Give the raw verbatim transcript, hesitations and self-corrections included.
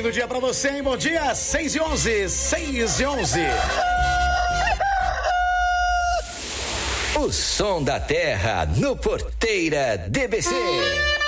Lindo dia pra você, hein? Bom dia, seis e onze, seis e onze. O som da terra no Porteira D B C.